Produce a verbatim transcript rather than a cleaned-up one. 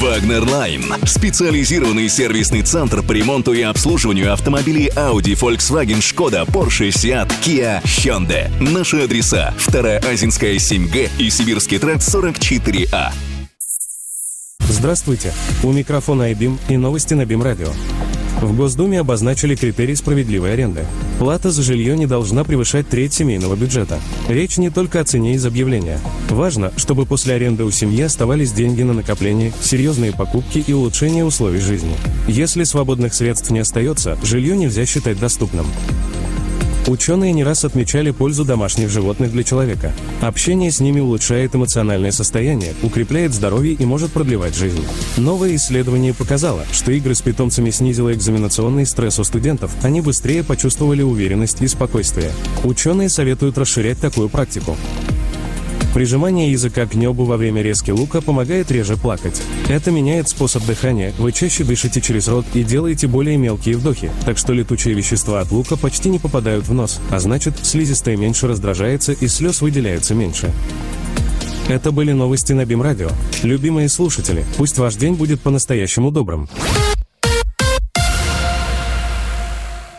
Wagner Line. Специализированный сервисный центр по ремонту и обслуживанию автомобилей Audi, Volkswagen, Skoda, Porsche, Seat, Kia, Hyundai. Наши адреса: Вторая Азинская, семь Г и Сибирский тракт, сорок четыре А. Здравствуйте. У микрофона Айбим и новости на Бим Радио. В Госдуме обозначили критерий справедливой аренды. Плата за жилье не должна превышать треть семейного бюджета. Речь не только о цене из объявления. Важно, чтобы после аренды у семьи оставались деньги на накопление, серьезные покупки и улучшение условий жизни. Если свободных средств не остается, жилье нельзя считать доступным. Ученые не раз отмечали пользу домашних животных для человека. Общение с ними улучшает эмоциональное состояние, укрепляет здоровье и может продлевать жизнь. Новое исследование показало, что игры с питомцами снизило экзаменационный стресс у студентов, они быстрее почувствовали уверенность и спокойствие. Ученые советуют расширять такую практику. Прижимание языка к небу во время резки лука помогает реже плакать. Это меняет способ дыхания, вы чаще дышите через рот и делаете более мелкие вдохи, так что летучие вещества от лука почти не попадают в нос, а значит, слизистая меньше раздражается и слез выделяется меньше. Это были новости на Бим Радио. Любимые слушатели, пусть ваш день будет по-настоящему добрым.